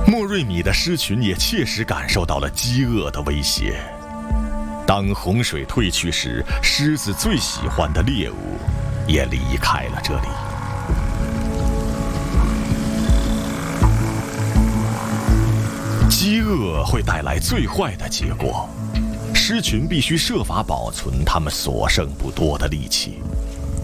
莫瑞米的狮群也切实感受到了饥饿的威胁。当洪水退去时，狮子最喜欢的猎物也离开了这里。饥饿会带来最坏的结果，狮群必须设法保存它们所剩不多的力气。